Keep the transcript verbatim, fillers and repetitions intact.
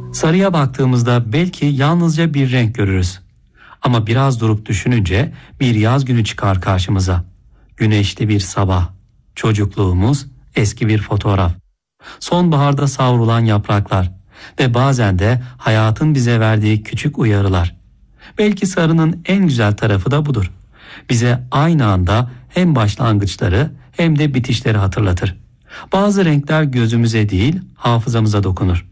Sarıya baktığımızda belki yalnızca bir renk görürüz. Ama biraz durup düşününce bir yaz günü çıkar karşımıza. Güneşli bir sabah, çocukluğumuz, eski bir fotoğraf. Sonbaharda savrulan yapraklar ve bazen de hayatın bize verdiği küçük uyarılar. Belki sarının en güzel tarafı da budur. Bize aynı anda hem başlangıçları hem de bitişleri hatırlatır. Bazı renkler gözümüze değil, hafızamıza dokunur.